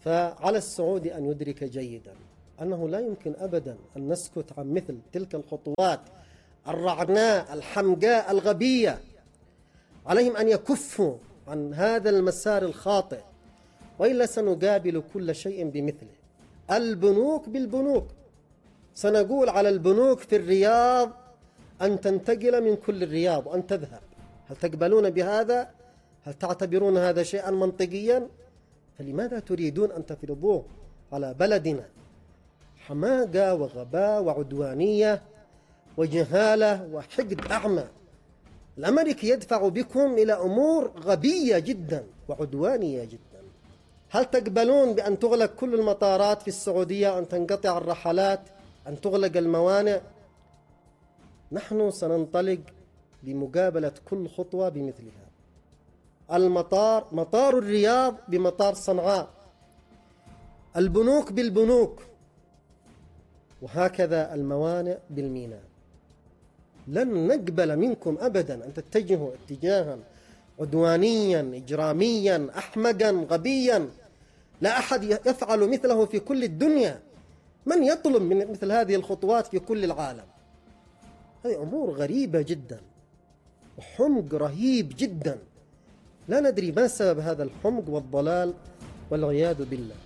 فعلى السعودي أن يدرك جيدا أنه لا يمكن أبدا أن نسكت عن مثل تلك الخطوات الرعناء الحمقاء الغبية. عليهم أن يكفوا عن هذا المسار الخاطئ، وإلا سنقابل كل شيء بمثله. البنوك بالبنوك، سنقول على البنوك في الرياض أن تنتقل من كل الرياض وأن تذهب. هل تقبلون بهذا؟ هل تعتبرون هذا شيئا منطقيا؟ فلماذا تريدون أن تفرضوه على بلدنا؟ حماقة وغباء وعدوانية وجهالة وحقد أعمى. الأمريكي يدفع بكم إلى أمور غبية جدا وعدوانية جدا. هل تقبلون بأن تغلق كل المطارات في السعودية، أن تنقطع الرحلات، أن تغلق الموانئ؟ نحن سننطلق بمقابلة كل خطوة بمثلها. مطار الرياض بمطار صنعاء، البنوك بالبنوك، وهكذا الموانئ بالميناء. لن نقبل منكم أبدا أن تتجهوا اتجاها عدوانيا إجراميا أحمقا غبيا لا أحد يفعل مثله في كل الدنيا. من يطلب من مثل هذه الخطوات في كل العالم؟ هذه أمور غريبة جدا وحمق رهيب جدا. لا ندري ما سبب هذا الحمق والضلال والعياذ بالله.